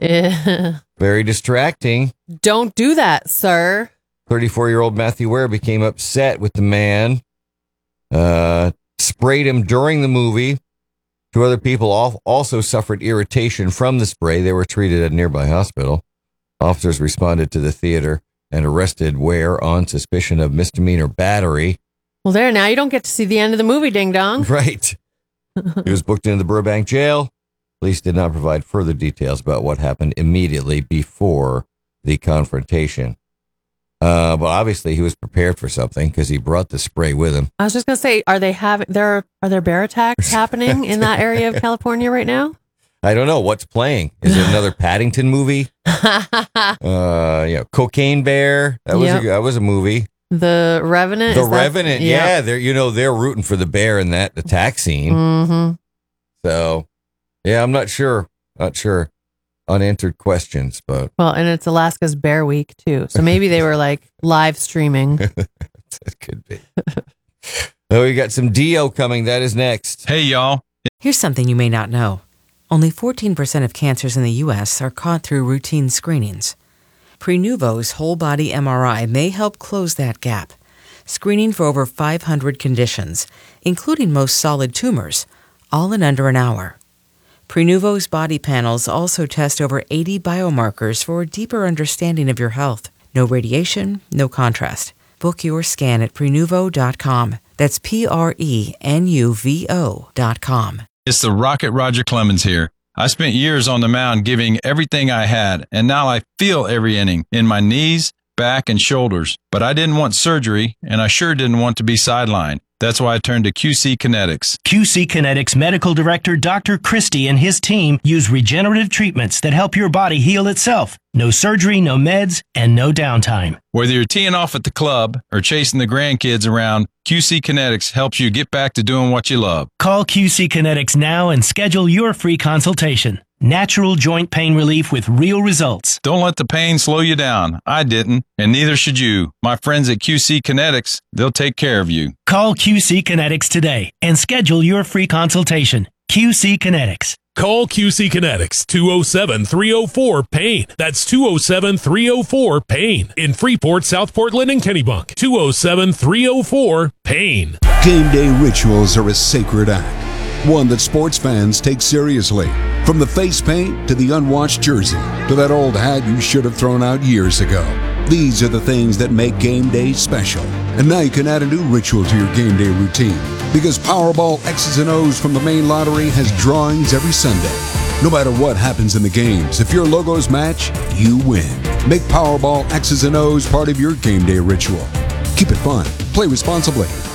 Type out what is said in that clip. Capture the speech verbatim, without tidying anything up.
Very distracting. Don't do that, sir. thirty-four-year-old Matthew Ware became upset with the man, uh, sprayed him during the movie. Two other people also suffered irritation from the spray. They were treated at a nearby hospital. Officers responded to the theater and arrested Ware on suspicion of misdemeanor battery. Well, there, now you don't get to see the end of the movie, ding dong. Right. He was booked into the Burbank jail. Police did not provide further details about what happened immediately before the confrontation. Uh, but obviously he was prepared for something because he brought the spray with him. I was just going to say, are they having there are there bear attacks happening in that area of California right now? I don't know what's playing. Is it another Paddington movie? uh, you know, Cocaine Bear. That was yep. a, that was a movie. The Revenant. The Revenant. That, yeah, they're you know they're rooting for the bear in that attack scene. Mm-hmm. So, yeah, I'm not sure. Not sure. Unanswered questions, but well, and it's Alaska's Bear Week too, so maybe they were like live streaming. That could be. Oh, we got some Dio coming. That is next. Hey, y'all. Here's something you may not know. Only fourteen percent of cancers in the U S are caught through routine screenings. Prenuvo's whole body M R I may help close that gap, screening for over five hundred conditions, including most solid tumors, all in under an hour. Prenuvo's body panels also test over eighty biomarkers for a deeper understanding of your health. No radiation, no contrast. Book your scan at Prenuvo dot com. That's P R E N U V O dot com. It's the Rocket Roger Clemens here. I spent years on the mound giving everything I had, and now I feel every inning in my knees, back, and shoulders. But I didn't want surgery, and I sure didn't want to be sidelined. That's why I turned to Q C Kinetics. Q C Kinetics Medical Director Doctor Christie and his team use regenerative treatments that help your body heal itself. No surgery, no meds, and no downtime. Whether you're teeing off at the club or chasing the grandkids around, Q C Kinetics helps you get back to doing what you love. Call Q C Kinetics now and schedule your free consultation. Natural joint pain relief with real results. Don't let the pain slow you down. I didn't, and neither should you. My friends at Q C Kinetics, they'll take care of you. Call Q C Kinetics today and schedule your free consultation. Q C Kinetics. Call Q C Kinetics, two oh seven, three oh four, PAIN. That's two oh seven, three oh four, PAIN. In Freeport, South Portland, and Kennebunk, two oh seven, three oh four, PAIN. Game day rituals are a sacred act, one that sports fans take seriously. From the face paint to the unwashed jersey to that old hat you should have thrown out years ago. These are the things that make game day special. And now you can add a new ritual to your game day routine, because Powerball X's and O's from the main lottery has drawings every Sunday. No matter what happens in the games, if your logos match, you win. Make Powerball X's and O's part of your game day ritual. Keep it fun. Play responsibly.